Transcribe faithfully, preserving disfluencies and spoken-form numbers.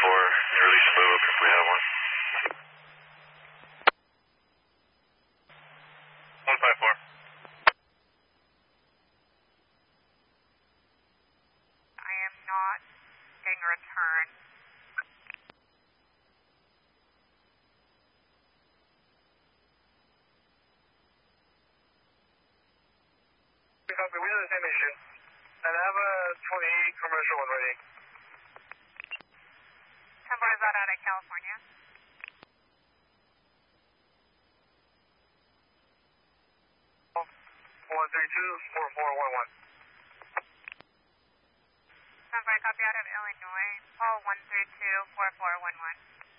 four, release smoke if we have one. one five four. I am not getting a return. Copy, we have the same issue. And I have a twenty-eight commercial one ready. ten four, is that out of California? one three two, four four one one. ten four, copy out of Illinois. Paul one three two, four four one one.